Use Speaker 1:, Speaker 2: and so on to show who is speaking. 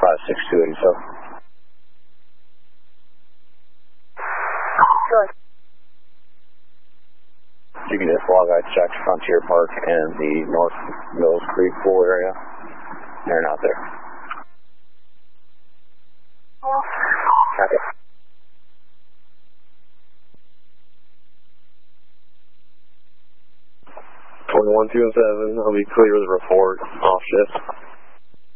Speaker 1: 56287.
Speaker 2: Good.
Speaker 1: You can just log I checked Frontier Park and the North Mills Creek pool area. They're not there.
Speaker 2: Okay.
Speaker 3: 2127, I'll be clear with the report, off shift.